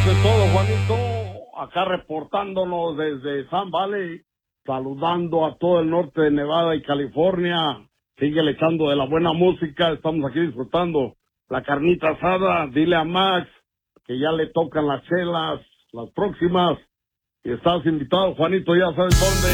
es todo, Juanito. Acá reportándonos desde Sun Valley, saludando a todo el norte de Nevada y California. Sigue echando de la buena música, estamos aquí disfrutando la carnita asada. Dile a Max que ya le tocan las chelas, las próximas. Y estás invitado, Juanito, ya sabes dónde.